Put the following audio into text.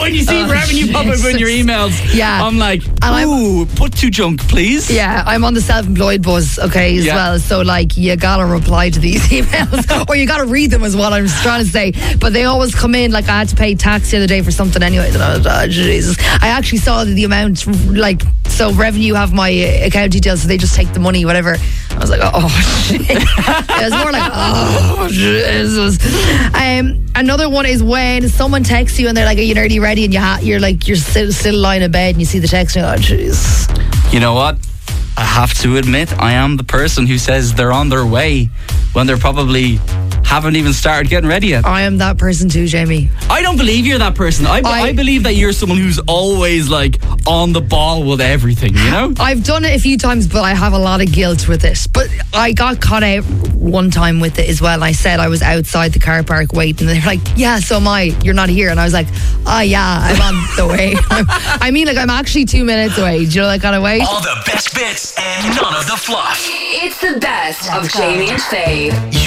when you see revenue pop up in your emails, Yeah. I'm like, And ooh, put to junk, please. Yeah, I'm on the self-employed bus, okay, as well. So, like, you gotta reply to these emails, or you gotta read them, is what I'm trying to say. But they always come in. Like, I had to pay tax the other day for something anyway. And I was, oh, Jesus. I actually saw the amount, like, so Revenue have my account details, so they just take the money, whatever. I was like, oh, shit. It was more like, oh, Jesus. Another one is when someone texts you and they're like, are you nearly ready? And you're still lying in bed and you see the text and you're like, oh, jeez. You know what? I have to admit, I am the person who says they're on their way when they're probably haven't even started getting ready yet. I am that person too, Jamie. I don't believe you're that person. I believe that you're someone who's always like on the ball with everything, you know? I've done it a few times, but I have a lot of guilt with it. But I got caught out one time with it as well. I said I was outside the car park waiting, and they're like, yeah, so am I. You're not here. And I was like, oh yeah, I'm on the way. I mean, like, I'm actually 2 minutes away. Do you know that kind of way? All the best bits and none of the fluff. It's the best of Jamie and Faye.